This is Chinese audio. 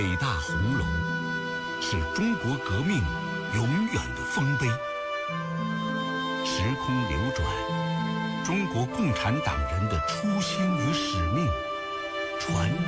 伟大红楼是中国革命永远的丰碑。时空流转，中国共产党人的初心与使命传